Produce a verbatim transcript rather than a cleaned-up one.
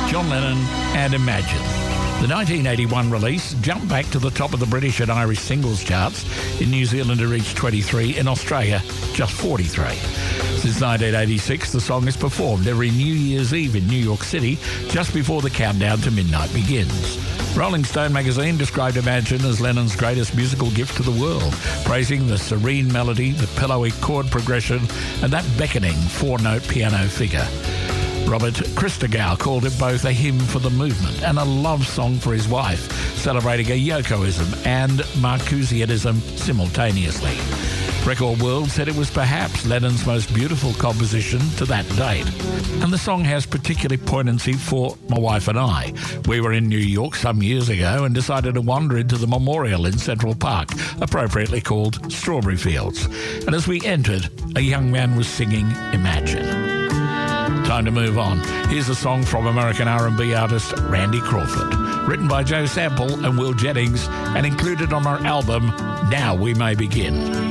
John Lennon and Imagine. The nineteen eighty-one release jumped back to the top of the British and Irish singles charts. In New Zealand it reached twenty-three, in Australia just forty-three. Since nineteen eighty-six, the song is performed every New Year's Eve in New York City, just before the countdown to midnight begins. Rolling Stone magazine described Imagine as Lennon's greatest musical gift to the world, praising the serene melody, the pillowy chord progression, and that beckoning four-note piano figure. Robert Christgau called it both a hymn for the movement and a love song for his wife, celebrating a Yokoism and Marcusianism simultaneously. Record World said it was perhaps Lennon's most beautiful composition to that date. And the song has particular poignancy for my wife and I. We were in New York some years ago and decided to wander into the memorial in Central Park, appropriately called Strawberry Fields. And as we entered, a young man was singing Imagine. Time to move on. Here's a song from American R and B artist Randy Crawford, written by Joe Sample and Will Jennings and included on our album Now We May Begin.